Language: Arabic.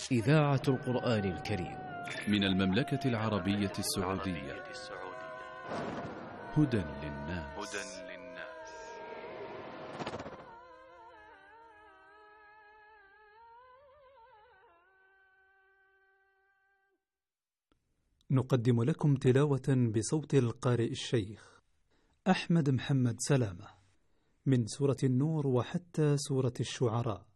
إذاعة القرآن الكريم من المملكة العربية السعودية. هدى للناس. نقدم لكم تلاوة بصوت القارئ الشيخ أحمد محمد سلامة من سورة النور وحتى سورة الشعراء،